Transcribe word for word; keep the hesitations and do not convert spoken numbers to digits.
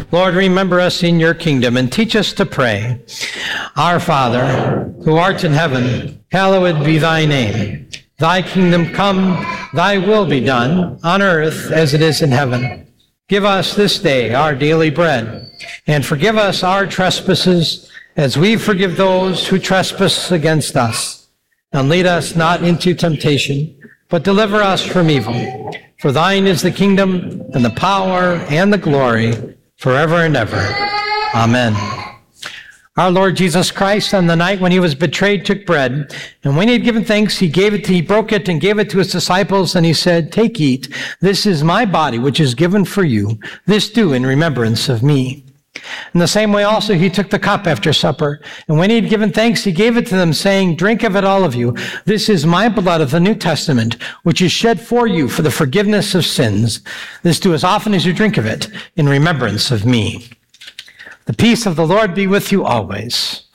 Lord, remember us in your kingdom and teach us to pray. Our Father, who art in heaven, hallowed be thy name. Thy kingdom come, thy will be done, on earth as it is in heaven. Give us this day our daily bread, and forgive us our trespasses, as we forgive those who trespass against us. And lead us not into temptation, but deliver us from evil. For thine is the kingdom, and the power, and the glory, forever and ever. Amen. Our Lord Jesus Christ, on the night when he was betrayed, took bread, and when he had given thanks, he gave it, he broke it and gave it to his disciples, and he said, "Take, eat. This is my body, which is given for you. This do in remembrance of me." In the same way also he took the cup after supper, and when he had given thanks, he gave it to them, saying, "Drink of it, all of you. This is my blood of the New Testament, which is shed for you for the forgiveness of sins. This do as often as you drink of it in remembrance of me." The peace of the Lord be with you always.